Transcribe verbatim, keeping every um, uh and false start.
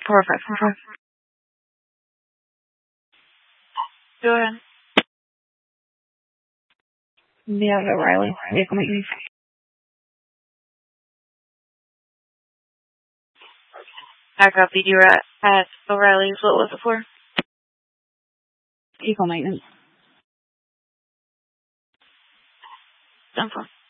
Four five four five. Go ahead. Yeah, O'Reilly. Vehicle maintenance. I copied you at, at O'Reilly's. What was it for? Vehicle maintenance. Done for.